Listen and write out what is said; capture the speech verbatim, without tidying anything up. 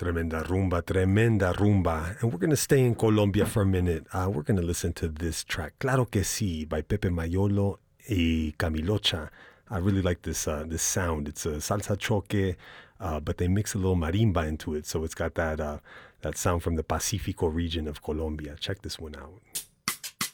Tremenda rumba, tremenda rumba. And we're going to stay in Colombia for a minute. Uh, we're going to listen to this track, Claro que sí, by Pepe Mayolo y Camilocha. I really like this uh, this sound. It's a salsa choque, uh, but they mix a little marimba into it, so it's got that uh, that sound from the Pacifico region of Colombia. Check this one out.